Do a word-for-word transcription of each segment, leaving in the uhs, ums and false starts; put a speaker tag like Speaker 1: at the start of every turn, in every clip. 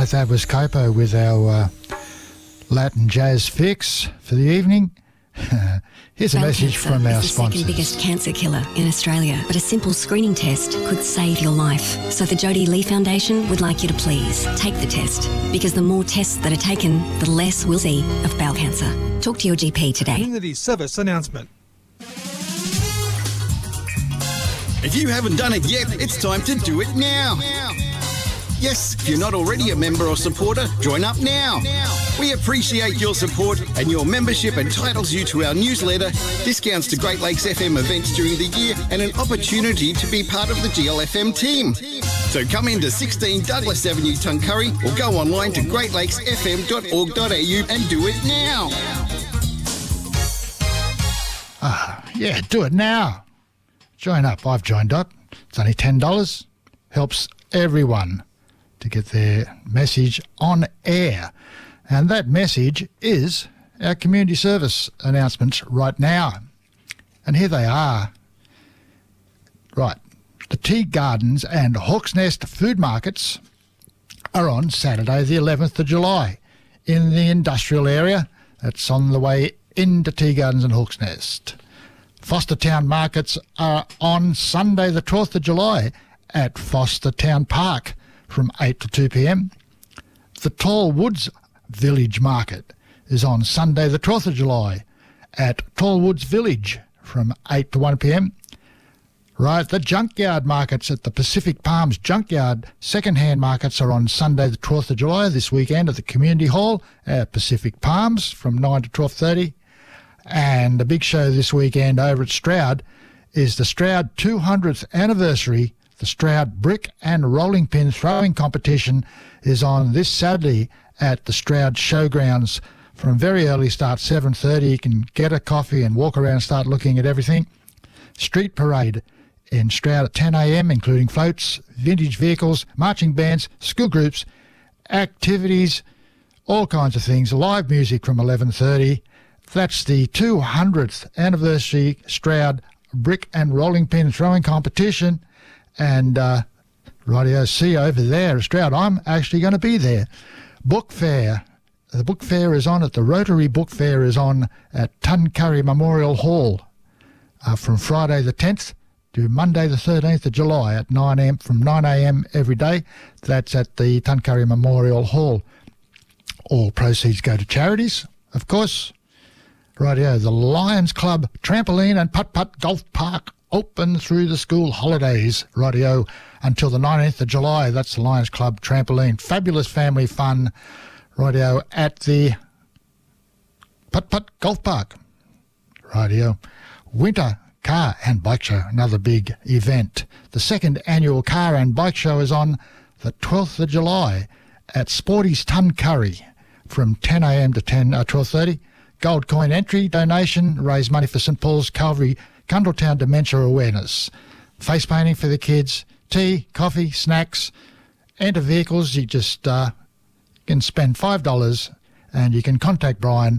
Speaker 1: right, that was Copo with our uh, Latin jazz fix for the evening. Here's a
Speaker 2: Bowel
Speaker 1: message
Speaker 2: cancer
Speaker 1: from our
Speaker 2: is the
Speaker 1: sponsors.
Speaker 2: second biggest cancer killer in Australia, but a simple screening test could save your life. So the Jodie Lee Foundation would like you to please take the test, because the more tests that are taken, the less we'll see of bowel cancer. Talk to your G P today.
Speaker 3: Community service announcement.
Speaker 4: If you haven't done it yet, it's time to do it now. Yes, if you're not already a member or supporter, join up now. We appreciate your support, and your membership entitles you to our newsletter, discounts to Great Lakes F M events during the year, and an opportunity to be part of the G L F M team. So come into sixteen Douglas Avenue, Tuncurry, or go online to great lakes f m dot org dot a u and do it now.
Speaker 1: Ah, yeah, do it now. Join up. I've joined up. It's only ten dollars. Helps everyone to get their message on air. And that message is our community service announcements right now. And here they are. Right. The Tea Gardens and Hawks Nest food markets are on Saturday the eleventh of July in the industrial area. That's on the way into Tea Gardens and Hawks Nest. Foster Town markets are on Sunday the twelfth of July at Foster Town Park from eight to two p m. The Tall Woods Village Market is on Sunday the twelfth of July at Tall Woods Village from eight to one p m. Right, the Junkyard markets at the Pacific Palms Junkyard second-hand markets are on Sunday the twelfth of July this weekend at the Community Hall at Pacific Palms from nine to twelve thirty. And the big show this weekend over at Stroud is the Stroud two hundredth anniversary. The Stroud Brick and Rolling Pin Throwing Competition is on this Saturday at the Stroud Showgrounds from very early start, seven thirty. You can get a coffee and walk around and start looking at everything. Street Parade in Stroud at ten a m, including floats, vintage vehicles, marching bands, school groups, activities, all kinds of things. Live music from eleven thirty. That's the two hundredth anniversary Stroud Brick and Rolling Pin Throwing Competition. And uh, rightio, see you over there at Stroud. I'm actually going to be there. Book Fair. The book fair is on at the Rotary Book Fair is on at Tuncurry Memorial Hall uh, from Friday the tenth to Monday the thirteenth of July at nine a m from nine a m every day. That's at the Tuncurry Memorial Hall. All proceeds go to charities, of course. Rightio, the Lions Club Trampoline and Putt-Putt Golf Park open through the school holidays. Rightio, until the nineteenth of July. That's the Lions Club Trampoline. Fabulous family fun. Rightio, at the Putt-Putt Golf Park. Rightio. Winter Car and Bike Show, another big event. The second annual Car and Bike Show is on the twelfth of July at Sporty's Tuncurry from ten a m to ten, uh, twelve thirty. Gold coin entry, donation, raise money for St Paul's Calvary, Cundletown Dementia Awareness. Face painting for the kids, tea, coffee, snacks, enter vehicles. You just uh, can spend five dollars and you can contact Brian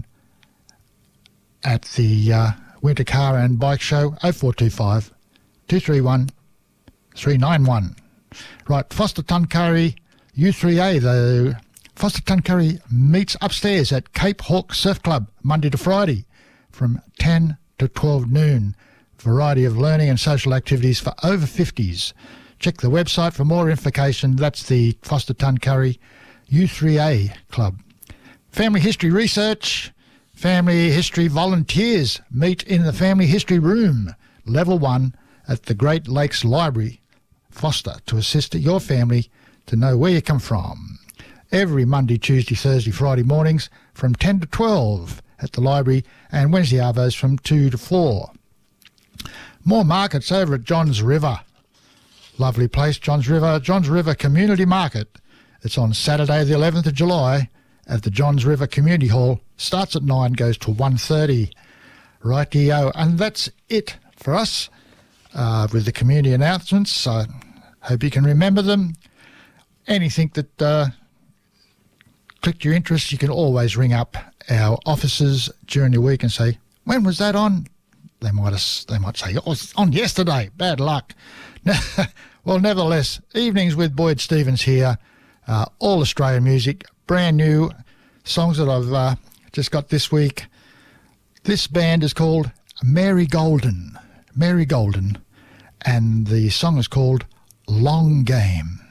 Speaker 1: at the uh, Winter Car and Bike Show, oh four two five, two three one, three nine one. Right, Foster Tuncurry U three A, the Foster Tuncurry meets upstairs at Cape Hawk Surf Club, Monday to Friday from ten to twelve noon. Variety of learning and social activities for over fifties. Check the website for more information. That's the Foster Tuncurry U three A Club. Family History Research. Family History volunteers meet in the Family History Room, Level one at the Great Lakes Library, Foster, to assist your family to know where you come from. Every Monday, Tuesday, Thursday, Friday mornings from ten to twelve at the library, and Wednesday arvos from two to four. More markets over at Johns River. Lovely place, Johns River. Johns River Community Market. It's on Saturday the eleventh of July at the Johns River Community Hall. Starts at nine, goes to one thirty. Rightio. And that's it for us uh, with the community announcements. I hope you can remember them. Anything that uh, clicked your interest, you can always ring up our offices during the week and say, when was that on? They might have, they might say, oh, it's on yesterday. Bad luck. Well, nevertheless, Evenings with Boyd Stevens here. Uh, all Australian music, brand new songs that I've uh, just got this week. This band is called Mary Golden. Mary Golden. And the song is called Long Game.